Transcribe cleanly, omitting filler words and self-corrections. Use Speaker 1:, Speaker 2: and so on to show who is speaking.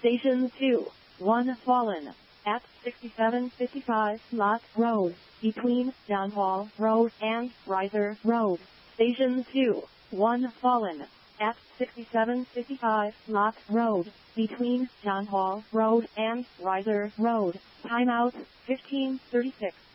Speaker 1: Station 2, 1 Fallen, at 6755 Lot Road, between Downhall Road and Riser Road. Station 2, 1 Fallen, at 6755 Lot Road, between Downhall Road and Riser Road. Timeout 15:36.